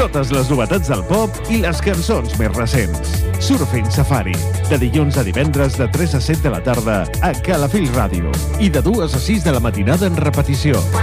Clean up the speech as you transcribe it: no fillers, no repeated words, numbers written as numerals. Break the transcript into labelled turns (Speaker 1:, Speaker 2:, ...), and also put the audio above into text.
Speaker 1: totes les novetats del pop i les cançons més recents. Surfing Safari, de dilluns a divendres de 3 a 7 de la tarda a Calafell Ràdio i de 2 a 6 de la matinada en repetició.